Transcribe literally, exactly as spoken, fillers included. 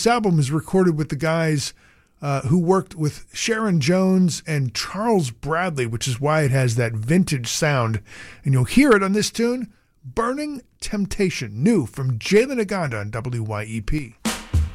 This album is recorded with the guys uh, who worked with Sharon Jones and Charles Bradley, which is why it has that vintage sound. And you'll hear it on this tune, Burning Temptation, new from Jalen Aganda on W Y E P.